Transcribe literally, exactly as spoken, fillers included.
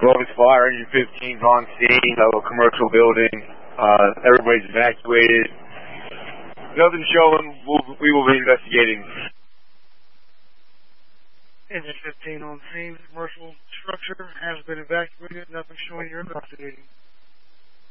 Well, it's fire engine fifteen's on scene of a commercial building. Uh, everybody's evacuated. Nothing showing. We'll, we will be investigating. Engine fifteen on scene. Commercial structure has been evacuated. Nothing showing. You're investigating.